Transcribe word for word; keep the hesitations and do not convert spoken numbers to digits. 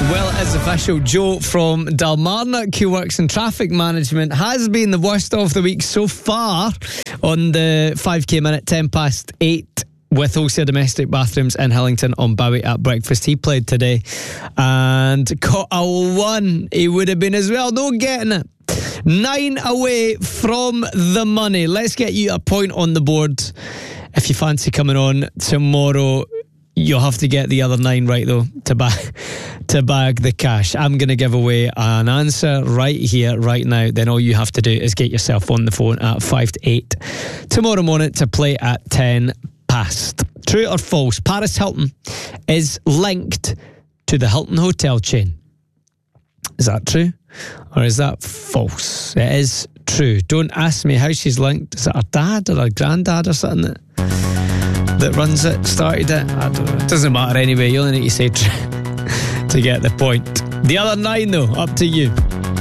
Well, it's official. Joe from Dalmarnock, who works in traffic management, has been the worst of the week so far on the five K minute, ten past eight, with Wholesale Domestic Bathrooms in Hillington on Bowie at breakfast. He played today and got a one. He would have been as well. No getting it. Nine away from the money. Let's get you a point on the board. If you fancy coming on tomorrow, you'll have to get the other nine right, though, to bag, to bag the cash. I'm going to give away an answer right here, right now. Then all you have to do is get yourself on the phone at five to eight tomorrow morning to play at ten past. True or false? Paris Hilton is linked to the Hilton hotel chain. Is that true? Or is that false? It is true. Don't ask me how she's linked. Is it her dad or her granddad or something that that runs it, started it? I don't know. It doesn't matter anyway. You only need to say true to get the point. The other nine, though, up to you.